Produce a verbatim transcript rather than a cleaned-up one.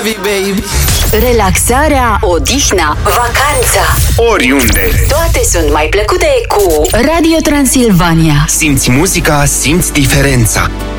lovey, baby. Relaxarea, odihna, vacanța, oriunde. toate sunt mai plăcute cu Radio Transilvania. Simți muzica, simți diferența.